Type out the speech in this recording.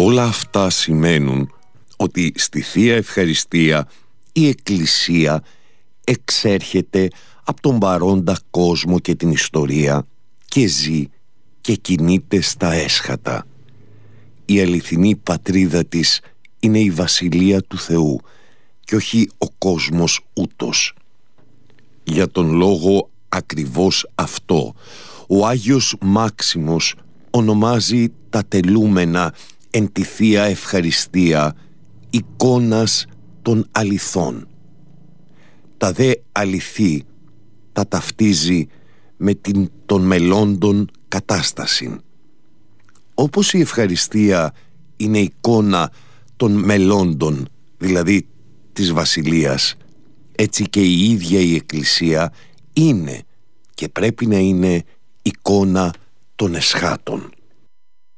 Όλα αυτά σημαίνουν ότι στη Θεία Ευχαριστία η Εκκλησία εξέρχεται από τον παρόντα κόσμο και την ιστορία και ζει και κινείται στα έσχατα. Η αληθινή πατρίδα της είναι η Βασιλεία του Θεού και όχι ο κόσμος ούτως. Για τον λόγο ακριβώς αυτό, ο Άγιος Μάξιμος ονομάζει τα τελούμενα εν τη Θεία Ευχαριστία εικόνας των αληθών. Τα δε αληθή τα ταυτίζει με την των μελλόντων κατάσταση. Όπως η ευχαριστία είναι εικόνα των μελλόντων, δηλαδή της Βασιλείας, έτσι και η ίδια η Εκκλησία είναι και πρέπει να είναι εικόνα των εσχάτων.